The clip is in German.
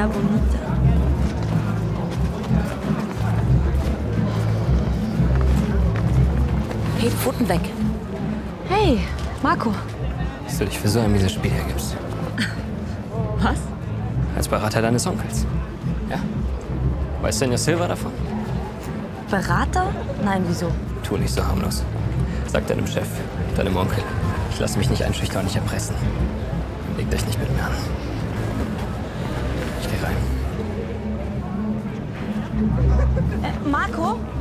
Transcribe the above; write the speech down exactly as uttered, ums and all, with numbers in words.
sehr bonita. Hey, Pfoten weg. Hey, Marco. Dass du dich für so ein mieses Spiel hergibst. Was? Als Berater deines Onkels. Ja. Weiß Senor Silva davon? Berater? Nein, wieso? Tu nicht so harmlos. Sag deinem Chef, deinem Onkel. Ich lasse mich nicht einschüchtern und nicht erpressen. Legt euch nicht mit mir an. Ich geh rein. Äh, Marco?